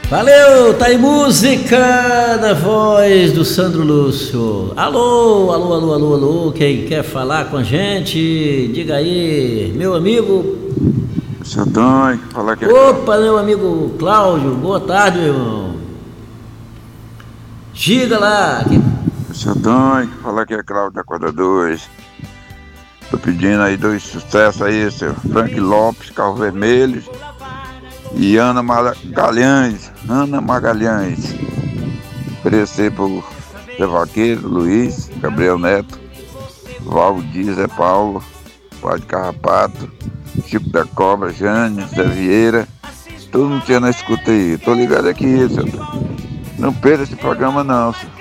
Valeu, tá aí música na voz do Sandro Lúcio. Alô, alô, alô, alô, alô, quem quer falar com a gente, diga aí, meu amigo. Seu Dom, falar que é Opa, meu amigo Cláudio, boa tarde, meu irmão. Diga lá. Seu Dom, falar que é Cláudio da Corda 2. Tô pedindo aí 2 sucessos aí, seu Frank Lopes, Carro Vermelho, e Ana Magalhães. Oferecer pro Zé Vaqueiro, Luiz, Gabriel Neto, Valdir, Zé Paulo, Padre Carrapato, Chico da Cobra, Jane, Zé Vieira. Todo mundo tinha na escuta aí. Tô ligado aqui, seu. Não perda esse programa não, senhor.